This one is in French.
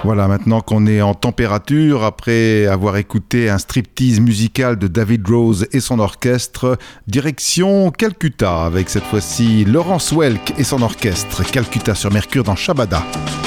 Voilà, maintenant qu'on est en température, après avoir écouté un striptease musical de David Rose et son orchestre, direction Calcutta, avec cette fois-ci Laurence Welk et son orchestre. Calcutta sur Mercure dans Shabada.